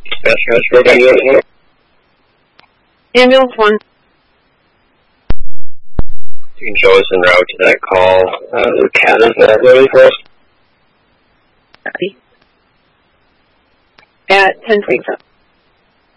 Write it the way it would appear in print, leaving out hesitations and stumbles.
Dispatch Harrisburg, ambulance 1. Ambulance 1. You can show us en route to that call. The cat is ready for us. Copy. At 10:27.